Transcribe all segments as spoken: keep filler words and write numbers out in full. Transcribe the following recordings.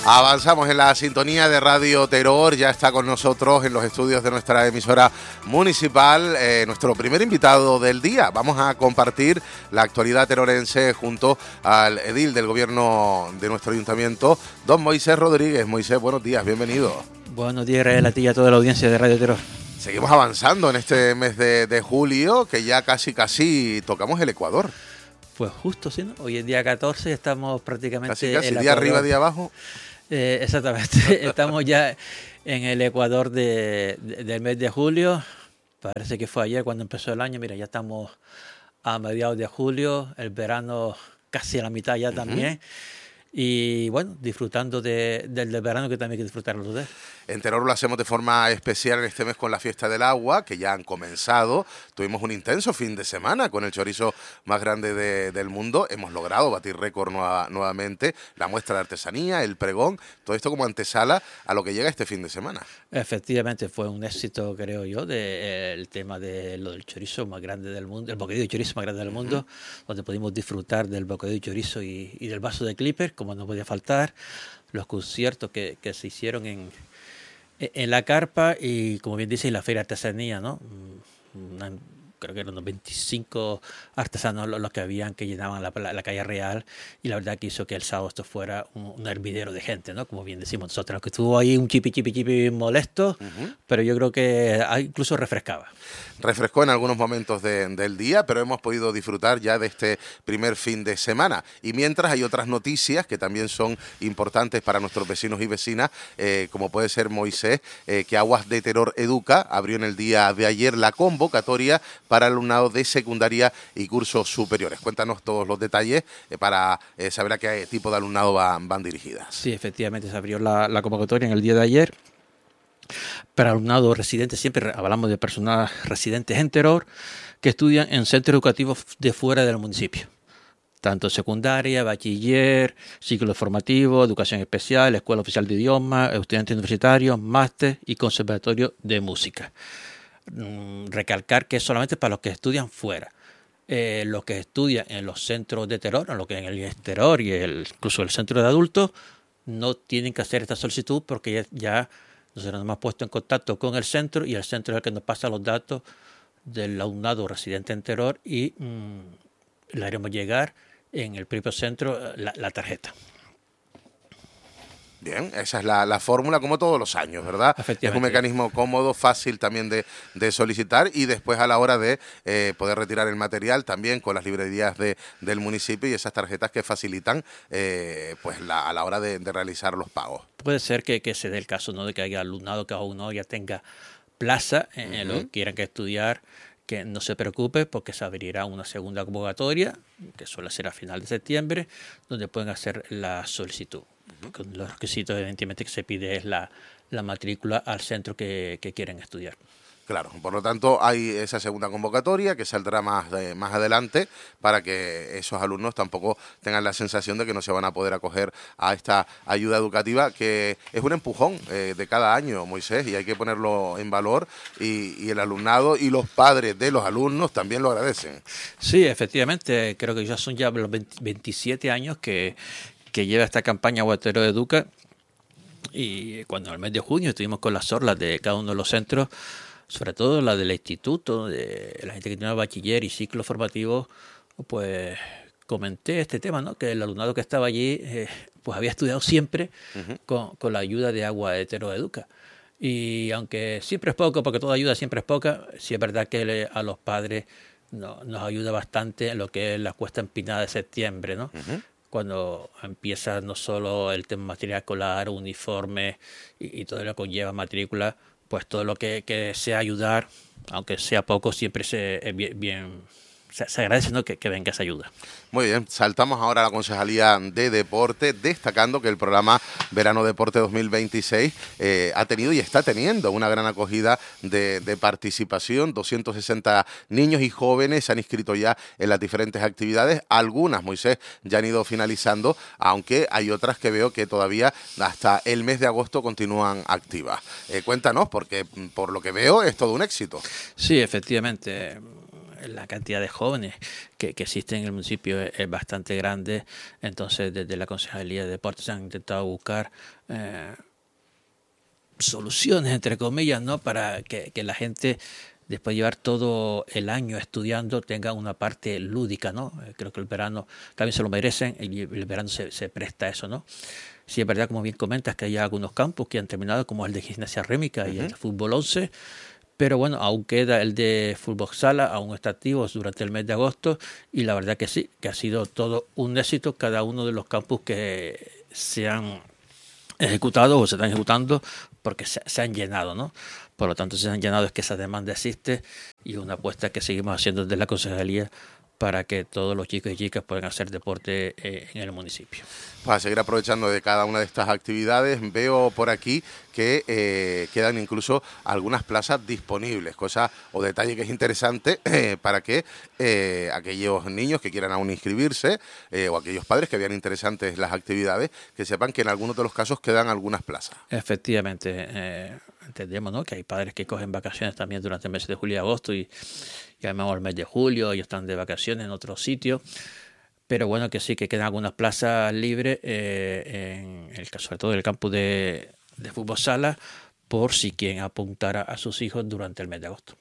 Avanzamos en la sintonía de Radio Terror. Ya está con nosotros en los estudios de nuestra emisora municipal eh, nuestro primer invitado del día. Vamos a compartir la actualidad terorense junto al edil del gobierno de nuestro ayuntamiento, don Moisés Rodríguez. Moisés, buenos días, bienvenido. Buenos días, Rael, a ti y a toda la audiencia de Radio Terror. Seguimos avanzando en este mes de, de julio, que ya casi casi tocamos el Ecuador. Pues justo, sí, ¿no? Hoy en día catorce estamos prácticamente... Casi casi, en día arriba, día abajo. Eh, exactamente, estamos ya en el Ecuador de, de, del mes de julio. Parece que fue ayer cuando empezó el año. Mira, ya estamos a mediados de julio, el verano casi a la mitad ya uh-huh. también. Y bueno, disfrutando de, del, del verano, que también hay que disfrutarlo de él. En Terror lo hacemos de forma especial en este mes con la fiesta del agua, que ya han comenzado. Tuvimos un intenso fin de semana con el chorizo más grande de, del mundo. Hemos logrado batir récord nueva, nuevamente. La muestra de artesanía, el pregón, todo esto como antesala a lo que llega este fin de semana. Efectivamente, fue un éxito, creo yo, de, eh, el tema de lo del chorizo más grande del mundo, el bocadillo de chorizo más grande del mundo, uh-huh. donde pudimos disfrutar del bocadillo de chorizo y, y del vaso de Clipper, como no podía faltar, los conciertos que, que se hicieron en, en la carpa y, como bien dice, la feria de artesanía, ¿no? Una, creo que eran unos veinticinco artesanos los, los que habían, que llenaban la, la, la calle Real, y la verdad que hizo que el sábado esto fuera un, un hervidero de gente, ¿no? Como bien decimos nosotros, que estuvo ahí un chipi chipi chipi molesto, uh-huh. pero yo creo que incluso refrescaba. Refrescó en algunos momentos de, del día, pero hemos podido disfrutar ya de este primer fin de semana. Y mientras hay otras noticias que también son importantes para nuestros vecinos y vecinas, eh, como puede ser Moisés, eh, que Aguas de Terror Educa abrió en el día de ayer la convocatoria para alumnado de secundaria y cursos superiores. Cuéntanos todos los detalles eh, para eh, saber a qué tipo de alumnado van, van dirigidas. Sí, efectivamente, se abrió la, la convocatoria en el día de ayer. Para alumnado residente, siempre hablamos de personas residentes en Terror que estudian en centros educativos de fuera del municipio, tanto secundaria, bachiller, ciclo formativo, educación especial, escuela oficial de idiomas, estudiantes universitarios, máster y conservatorio de música. Mm, recalcar que es solamente para los que estudian fuera. Eh, los que estudian en los centros de Terror, en lo que en el exterior y el, incluso el centro de adultos, no tienen que hacer esta solicitud porque ya, ya nosotros nos hemos puesto en contacto con el centro y el centro es el que nos pasa los datos del alumnado residente en Terror y mmm, le haremos llegar en el propio centro la, la tarjeta. Bien, esa es la, la fórmula como todos los años, ¿verdad? Es un mecanismo cómodo, fácil también de, de solicitar y después a la hora de eh, poder retirar el material también con las librerías de, del municipio y esas tarjetas que facilitan eh, pues la, a la hora de, de realizar los pagos. Puede ser que, que se dé el caso, ¿no?, de que haya alumnado que aún no ya tenga plaza en uh-huh. lo que quieran que estudiar, que no se preocupe porque se abrirá una segunda convocatoria, que suele ser a final de septiembre, donde pueden hacer la solicitud. Con los requisitos, evidentemente, que se pide es la, la matrícula al centro que, que quieren estudiar. Claro, por lo tanto hay esa segunda convocatoria que saldrá más, eh, más adelante para que esos alumnos tampoco tengan la sensación de que no se van a poder acoger a esta ayuda educativa, que es un empujón eh, de cada año, Moisés, y hay que ponerlo en valor y, y el alumnado y los padres de los alumnos también lo agradecen. Sí, efectivamente, creo que ya son ya los veintisiete años que, que lleva esta campaña Aguas de Terror Educa, y cuando en el mes de junio estuvimos con las orlas de cada uno de los centros, sobre todo la del instituto, de la gente que tiene bachiller y ciclo formativo, pues comenté este tema, ¿no?, que el alumnado que estaba allí eh, pues había estudiado siempre uh-huh. con, con la ayuda de Aguas de Terror Educa. Y aunque siempre es poco, porque toda ayuda siempre es poca, sí es verdad que le, a los padres no, nos ayuda bastante en lo que es la cuesta empinada de septiembre, ¿no? Uh-huh. Cuando empieza no solo el tema material escolar, uniforme y, y todo lo que conlleva matrícula, pues todo lo que, que sea ayudar, aunque sea poco, siempre se, es bien, bien se, se agradece, ¿no?, que, que venga esa ayuda. Muy bien, saltamos ahora a la Concejalía de Deporte, destacando que el programa Verano Deporte dos mil veintiséis eh, ha tenido y está teniendo una gran acogida de, de participación. doscientos sesenta niños y jóvenes se han inscrito ya en las diferentes actividades. Algunas, Moisés, ya han ido finalizando, aunque hay otras que veo que todavía hasta el mes de agosto continúan activas. Eh, cuéntanos, porque por lo que veo es todo un éxito. Sí, efectivamente. la cantidad de jóvenes que, que existen en el municipio es, es bastante grande. Entonces, desde la Concejalía de Deportes se han intentado buscar eh, soluciones, entre comillas, ¿no? Para que, que la gente, después de llevar todo el año estudiando, tenga una parte lúdica, ¿no? Creo que el verano también se lo merecen, y el verano se, se presta a eso, ¿no? Sí, es verdad, como bien comentas, que hay algunos campos que han terminado, como el de gimnasia rítmica y uh-huh. el de fútbol once, pero bueno, aún queda el de fútbol sala, aún está activo durante el mes de agosto, y la verdad que sí, que ha sido todo un éxito cada uno de los campus que se han ejecutado o se están ejecutando, porque se, se han llenado, ¿no? Por lo tanto, se han llenado, es que esa demanda existe, y una apuesta que seguimos haciendo desde la Concejalía para que todos los chicos y chicas puedan hacer deporte eh, en el municipio. Para seguir aprovechando de cada una de estas actividades, veo por aquí que eh, quedan incluso algunas plazas disponibles, cosa o detalle que es interesante eh, para que eh, aquellos niños que quieran aún inscribirse eh, o aquellos padres que vean interesantes las actividades, que sepan que en algunos de los casos quedan algunas plazas. Efectivamente, eh, entendemos, ¿no?, que hay padres que cogen vacaciones también durante el mes de julio y agosto, y ya llamamos el mes de julio, ellos están de vacaciones en otro sitio. Pero bueno, que sí, que quedan algunas plazas libres, eh, en el caso sobre todo del campus de, de fútbol sala, por si quieren apuntar a, a sus hijos durante el mes de agosto.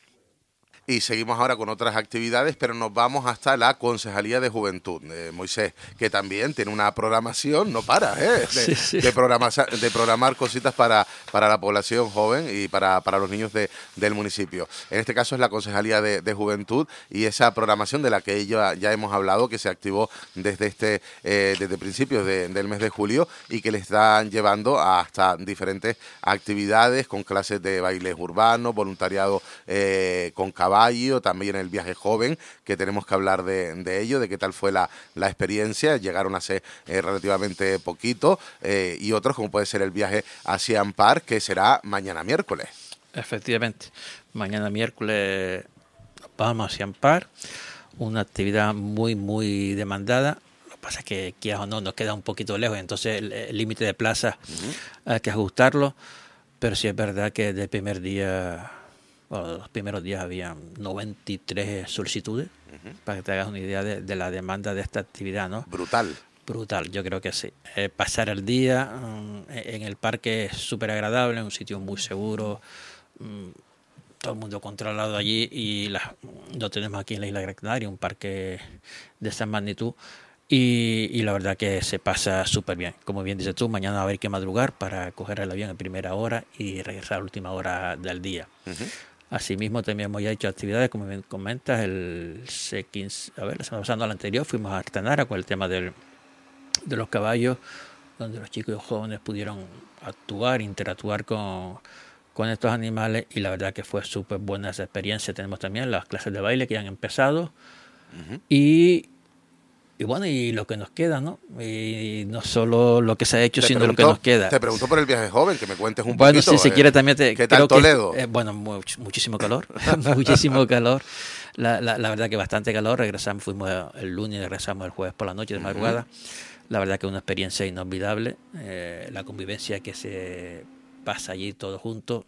Y seguimos ahora con otras actividades, pero nos vamos hasta la Concejalía de Juventud, eh, Moisés, que también tiene una programación, no para, ¿eh? de, sí, sí. de, programar, de programar cositas para, para la población joven y para, para los niños de, del municipio. En este caso es la Concejalía de, de Juventud, y esa programación de la que ya, ya hemos hablado, que se activó desde este eh, desde principios de, del mes de julio, y que le están llevando hasta diferentes actividades con clases de bailes urbanos, voluntariado eh, con caballos, también el viaje joven, que tenemos que hablar de, de ello, de qué tal fue la, la experiencia. Llegaron a ser eh, relativamente poquito, eh, y otros como puede ser el viaje a Siam Park, que será mañana miércoles. Efectivamente, mañana miércoles vamos a Siam Park, una actividad muy muy demandada. Lo que pasa es que quizás o no nos queda un poquito lejos, entonces el límite de plazas uh-huh. hay que ajustarlo, pero sí es verdad que desde el primer día, bueno, los primeros días había noventa y tres solicitudes, uh-huh. para que te hagas una idea de, de la demanda de esta actividad, ¿no? Brutal. Brutal, yo creo que sí. Eh, pasar el día um, en el parque es súper agradable, un sitio muy seguro, um, todo el mundo controlado allí, y la, lo tenemos aquí en la Isla Gran Canaria, un parque de esa magnitud, y, y la verdad que se pasa súper bien. Como bien dices tú, mañana va a haber que madrugar para coger el avión a primera hora y regresar a la última hora del día. Uh-huh. Asimismo, también hemos ya hecho actividades, como me comentas, el C quince, a ver, la semana pasada, la anterior, fuimos a Artanara con el tema del, de los caballos, donde los chicos y jóvenes pudieron actuar, interactuar con, con estos animales, y la verdad que fue súper buena esa experiencia. Tenemos también las clases de baile que ya han empezado, uh-huh. y, y bueno, y lo que nos queda, ¿no? Y no solo lo que se ha hecho, te sino pregunto, lo que nos queda. Te pregunto por el viaje joven, que me cuentes un bueno, poquito. Bueno, si eh, se quiere también te... ¿Qué tal Toledo? Que, eh, bueno, much, muchísimo calor, muchísimo calor. La, la, la verdad que bastante calor. Regresamos, fuimos el lunes, regresamos el jueves por la noche de madrugada. Uh-huh. La verdad que es una experiencia inolvidable. Eh, la convivencia que se pasa allí todos juntos,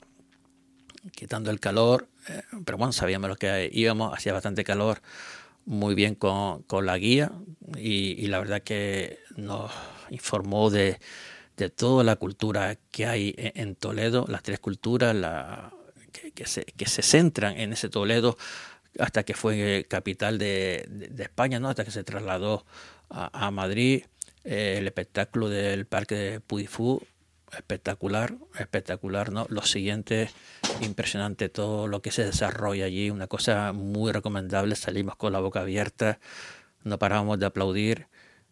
quitando el calor. Eh, pero bueno, sabíamos lo que íbamos, hacía bastante calor. Muy bien con, con la guía, y, y la verdad que nos informó de, de toda la cultura que hay en, en Toledo, las tres culturas la, que, que, se, que se centran en ese Toledo hasta que fue capital de, de, de España, ¿no? Hasta que se trasladó a, a Madrid. Eh, el espectáculo del Parque de Pudifú, espectacular, espectacular, ¿no? Lo siguiente, impresionante todo lo que se desarrolla allí, una cosa muy recomendable. Salimos con la boca abierta, no parábamos de aplaudir,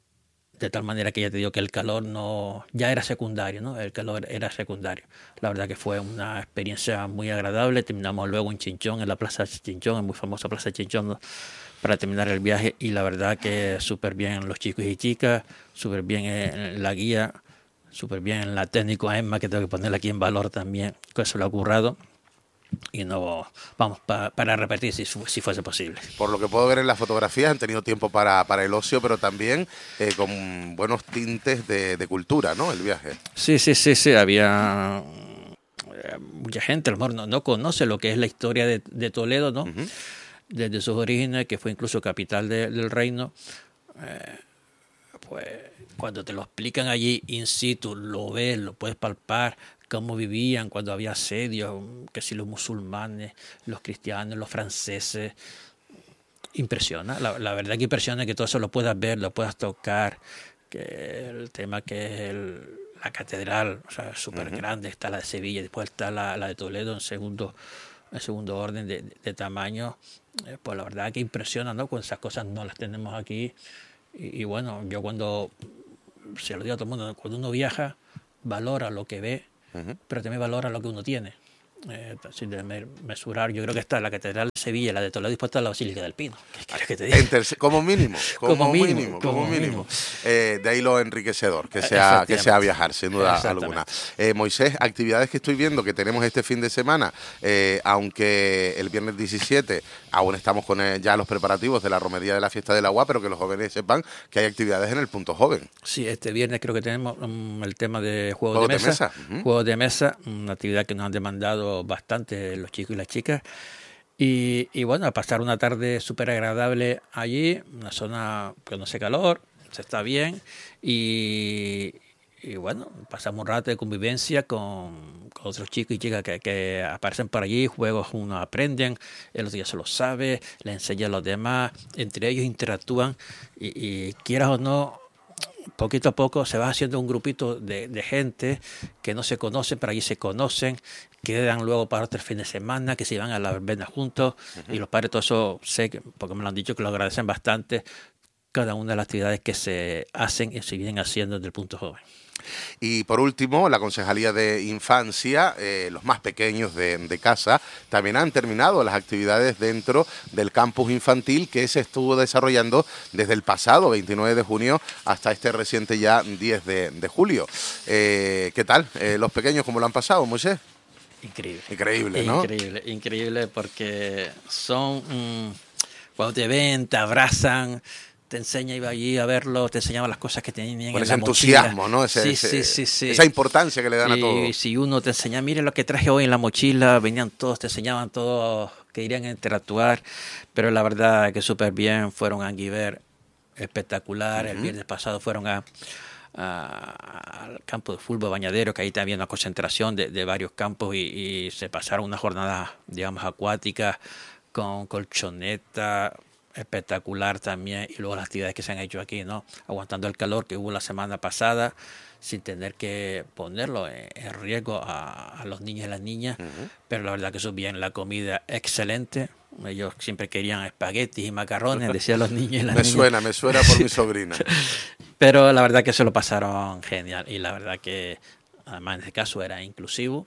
de tal manera que ya te digo que el calor no ya era secundario, ¿no? El calor era secundario. La verdad que fue una experiencia muy agradable. Terminamos luego en Chinchón, en la Plaza Chinchón, en muy famosa Plaza Chinchón, ¿no?, para terminar el viaje, y la verdad que súper bien los chicos y chicas, súper bien en la guía, súper bien la técnico a Emma, que tengo que ponerla aquí en valor también, que se lo ha currado, y no vamos pa, para repetir si, si fuese posible. Por lo que puedo ver en las fotografías, han tenido tiempo para, para el ocio, pero también eh, con buenos tintes de, de cultura, ¿no?, el viaje. Sí, sí, sí, sí, había mucha gente, a lo mejor no, no conoce lo que es la historia de, de Toledo, ¿no? Uh-huh. desde sus orígenes, que fue incluso capital de, del reino, eh, pues cuando te lo explican allí in situ, lo ves, lo puedes palpar, cómo vivían cuando había asedios, que si los musulmanes, los cristianos, los franceses, impresiona, la, la verdad que impresiona que todo eso lo puedas ver, lo puedas tocar, que el tema que es el, la catedral, o sea, súper uh-huh. grande, está la de Sevilla, después está la, la de Toledo en segundo, en segundo orden de, de, de tamaño, eh, pues la verdad que impresiona, ¿no? Cuando esas cosas no las tenemos aquí, y, y bueno, yo cuando, se lo digo a todo el mundo, cuando uno viaja, valora lo que ve, uh-huh. pero también valora lo que uno tiene. Eh, sin mesurar, yo creo que está la Catedral de Sevilla, la de Toledo, y después está la Basílica del Pino. ¿Qué quieres que te diga? Tercer, como mínimo, como, como mínimo, mínimo, como, como mínimo. mínimo. Eh, de ahí lo enriquecedor que sea, que sea viajar, sin duda alguna. Eh, Moisés, actividades que estoy viendo que tenemos este fin de semana, eh, aunque el viernes diecisiete aún estamos con el, ya los preparativos de la romería de la Fiesta del Agua, pero que los jóvenes sepan que hay actividades en el Punto Joven. Sí, este viernes creo que tenemos um, el tema de juegos ¿Juegos de de mesa. mesa? Uh-huh. Juegos de mesa, una actividad que nos han demandado bastante los chicos y las chicas. Y, y bueno, a pasar una tarde súper agradable allí, una zona que no hace calor, se está bien. Y, y bueno, pasamos un rato de convivencia con, con otros chicos y chicas que, que aparecen por allí, juegos uno aprenden, el otro ya se lo sabe, le enseña a los demás, entre ellos interactúan y, y quieras o no, poquito a poco se va haciendo un grupito de, de gente que no se conocen, pero allí se conocen, quedan luego para otro fin de semana, que se van a la verbena juntos, uh-huh. y los padres todo eso sé, que, porque me lo han dicho, que lo agradecen bastante, cada una de las actividades que se hacen y se vienen haciendo desde el Punto Joven. Y por último, la Concejalía de Infancia, eh, los más pequeños de, de casa, también han terminado las actividades dentro del campus infantil que se estuvo desarrollando desde el pasado veintinueve de junio hasta este reciente ya diez de, de julio. Eh, ¿Qué tal? Eh, ¿Los pequeños cómo lo han pasado, Moisés? Increíble. Increíble, ¿no? Increíble, increíble porque son, mmm, cuando te ven, te abrazan, te enseña, iba allí a verlo, te enseñaba las cosas que tenían con en ese la entusiasmo, mochila. ¿no? Ese, sí, ese, sí, sí, sí. Esa importancia que le dan y, a todo. Y si uno te enseña, mire lo que traje hoy en la mochila, venían todos, te enseñaban todos que irían a interactuar, pero la verdad que súper bien, fueron a Anguiver, espectacular, uh-huh. El viernes pasado fueron a, a, al campo de fútbol Bañadero, que ahí también una concentración de, de varios campos y, y se pasaron una jornada, digamos, acuática con colchoneta, espectacular también, y luego las actividades que se han hecho aquí, ¿no? Aguantando el calor que hubo la semana pasada sin tener que ponerlo en, en riesgo a, a los niños y las niñas, uh-huh. pero la verdad que eso bien, la comida excelente, ellos siempre querían espaguetis y macarrones, decían los niños y las me niñas. Me suena, me suena por mi sobrina. Pero la verdad que se lo pasaron genial y la verdad que además en este caso era inclusivo,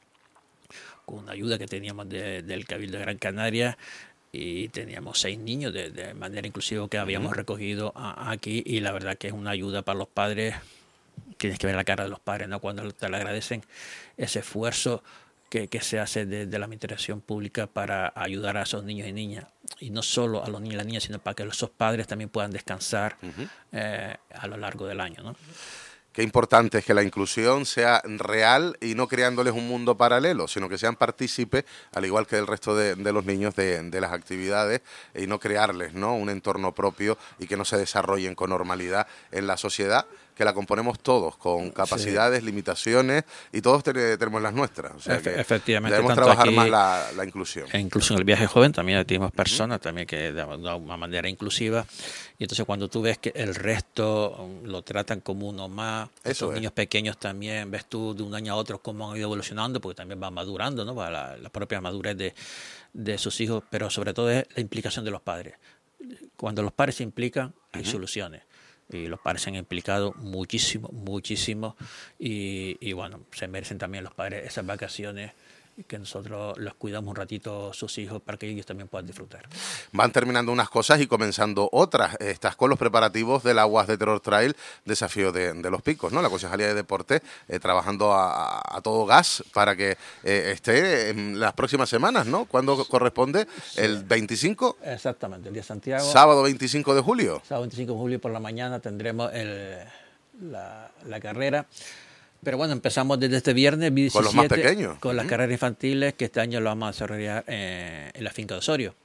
con una ayuda que teníamos de, del Cabildo de Gran Canaria, y teníamos seis niños de, de manera inclusiva que habíamos uh-huh. recogido a, aquí, y la verdad que es una ayuda para los padres. Tienes que ver la cara de los padres, ¿no? Cuando te le agradecen ese esfuerzo que, que se hace desde de la administración pública para ayudar a esos niños y niñas, y no solo a los niños y las niñas, sino para que esos padres también puedan descansar uh-huh. eh, a lo largo del año, ¿no? Qué importante es que la inclusión sea real y no creándoles un mundo paralelo, sino que sean partícipes, al igual que el resto de, de los niños, de, de las actividades, y no crearles, ¿no?, un entorno propio y que no se desarrollen con normalidad en la sociedad, que la componemos todos, con capacidades, sí. limitaciones, y todos tenemos las nuestras. O sea, que efectivamente, debemos trabajar más la, la inclusión. E incluso en el viaje joven también tenemos personas uh-huh. también que de una manera inclusiva, y entonces cuando tú ves que el resto lo tratan como uno más, Eso los es. niños pequeños también, ves tú de un año a otro cómo han ido evolucionando, porque también van madurando, ¿no?, para la, la propia madurez de, de sus hijos, pero sobre todo es la implicación de los padres. Cuando los padres se implican, hay uh-huh. soluciones. Y los padres se han implicado muchísimo, muchísimo, y, y bueno, se merecen también los padres esas vacaciones, y que nosotros los cuidamos un ratito sus hijos para que ellos también puedan disfrutar. Van terminando unas cosas y comenzando otras. Estás con los preparativos del Aguas de Terror Trail, desafío de, de los Picos, ¿no? La Concejalía de Deportes eh, trabajando a, a todo gas para que eh, esté en las próximas semanas, ¿no? ¿Cuándo corresponde? Sí. ¿El veinticinco? Exactamente, el día de Santiago. ¿Sábado veinticinco de julio? Sábado veinticinco de julio por la mañana tendremos el, la, la carrera. Pero bueno, empezamos desde este viernes diecisiete, con los más pequeños, con uh-huh. las carreras infantiles, que este año lo vamos a desarrollar eh, en la finca de Osorio.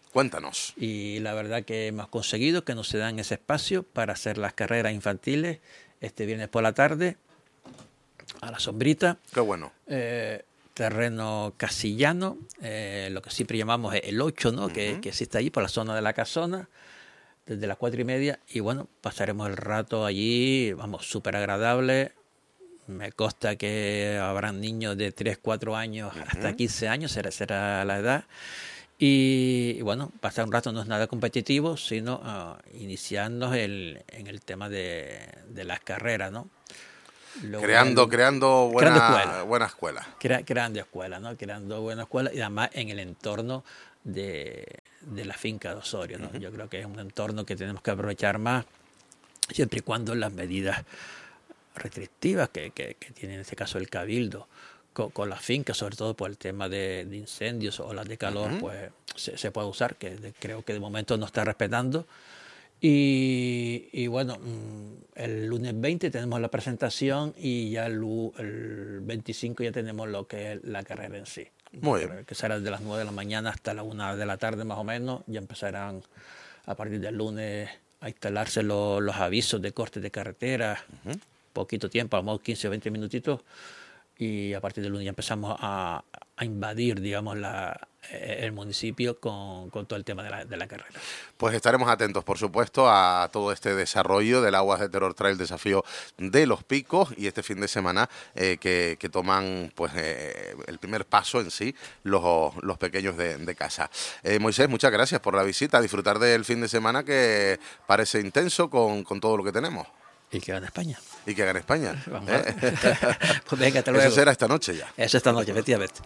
Cuéntanos. Y la verdad que hemos conseguido que nos se dan ese espacio para hacer las carreras infantiles este viernes por la tarde a la sombrita. Qué bueno. Eh, terreno casillano, eh, lo que siempre llamamos el ocho, ¿no? Uh-huh. que, que existe allí por la zona de la Casona, desde las cuatro y media. Y bueno, pasaremos el rato allí, vamos, súper agradable. Me consta que habrán niños de tres, cuatro años uh-huh. hasta quince años, será, será la edad. Y, y bueno, pasar un rato no es nada competitivo, sino uh, iniciarnos el, en el tema de, de las carreras, ¿no? Luego, creando, el, creando buena, creando escuela. buena escuela. Crea, creando escuela, ¿no? Creando buena escuela y además en el entorno de, de la finca de Osorio, ¿no? Uh-huh. Yo creo que es un entorno que tenemos que aprovechar más, siempre y cuando las medidas restrictivas que, que, que tiene en este caso el Cabildo con, con las fincas, sobre todo por el tema de, de incendios o las de calor, uh-huh. pues se, se puede usar, que de, creo que de momento no está respetando. Y, y bueno, el lunes veinte tenemos la presentación y ya el, el veinticinco ya tenemos lo que es la carrera en sí. Muy bien. Que será de las nueve de la mañana hasta la una de la tarde más o menos. Ya empezarán a partir del lunes a instalarse lo, los avisos de corte de carretera. Uh-huh. Poquito tiempo, a lo mejor quince o veinte minutitos. Y a partir del lunes ya empezamos a, a invadir, digamos, la, el municipio con, con todo el tema de la, de la carrera. Pues estaremos atentos, por supuesto, a todo este desarrollo del Aguas de Terror Trail Desafío de los Picos y este fin de semana eh, que, que toman pues eh, el primer paso en sí los, los pequeños de, de casa. Eh, Moisés, muchas gracias por la visita, a disfrutar del fin de semana que parece intenso con, con todo lo que tenemos. Y que gane España. Y que gane España. Vamos ¿eh? Pues venga, hasta luego. Eso será esta noche ya. Eso esta noche, efectivamente.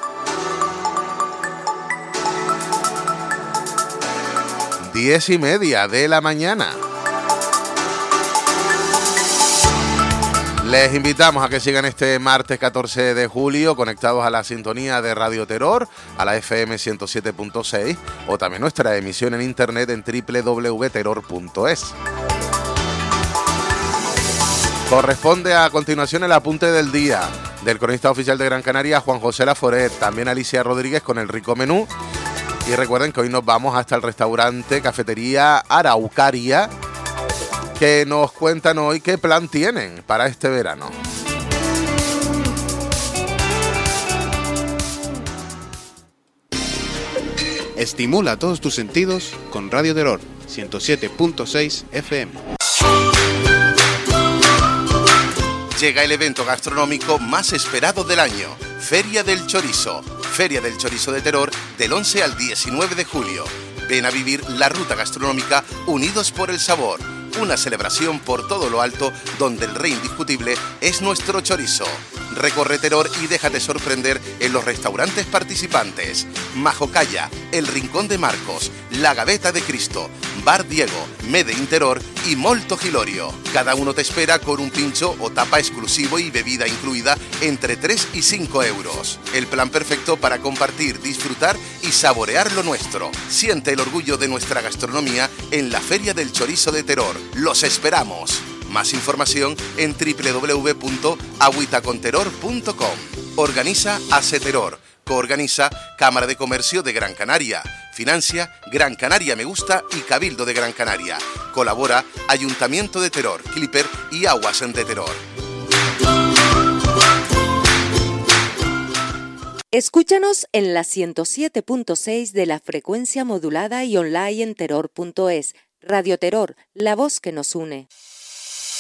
Diez y media de la mañana. Les invitamos a que sigan este martes catorce de julio conectados a la sintonía de Radio Terror, a la F M ciento siete punto seis o también nuestra emisión en internet en doble u doble u doble u punto terror punto es. Corresponde a continuación el apunte del día del cronista oficial de Gran Canaria, Juan José Laforet, también Alicia Rodríguez con el rico menú. Y recuerden que hoy nos vamos hasta el restaurante Cafetería Araucaria, que nos cuentan hoy qué plan tienen para este verano. Estimula todos tus sentidos con Radio Terror ciento siete punto seis F M. Llega el evento gastronómico más esperado del año, Feria del Chorizo. Feria del Chorizo de Terror del once al diecinueve de julio. Ven a vivir la ruta gastronómica Unidos por el Sabor. Una celebración por todo lo alto donde el rey indiscutible es nuestro chorizo. Recorre Terror y déjate sorprender en los restaurantes participantes. Majocalla, El Rincón de Marcos, La Gaveta de Cristo, Bar Diego, Mede in Terror y Molto Gilorio. Cada uno te espera con un pincho o tapa exclusivo y bebida incluida entre tres y cinco euros. El plan perfecto para compartir, disfrutar y saborear lo nuestro. Siente el orgullo de nuestra gastronomía en la Feria del Chorizo de Terror. ¡Los esperamos! Más información en doble u doble u doble u punto agüitaconterror punto com. Organiza ASETerror. Coorganiza Cámara de Comercio de Gran Canaria. Financia Gran Canaria Me Gusta y Cabildo de Gran Canaria. Colabora Ayuntamiento de Terror, Clipper y Aguas de Terror. Escúchanos en la ciento siete punto seis de la frecuencia modulada y online en terror punto es. Radio Terror, la voz que nos une.